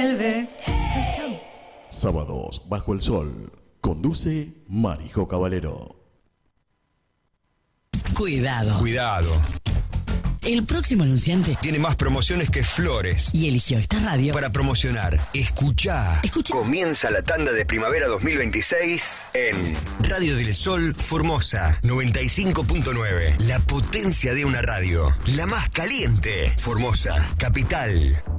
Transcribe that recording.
vuelve. Chau, chau. Sábados bajo el sol. Conduce Marijo Caballero. Cuidado. Cuidado. El próximo anunciante Tiene más promociones que flores. y eligió esta radio Para promocionar. Escuchá. Escucha. Comienza la tanda de primavera 2026 en Radio del Sol Formosa 95.9. La potencia de una radio. La más caliente. Formosa, capital.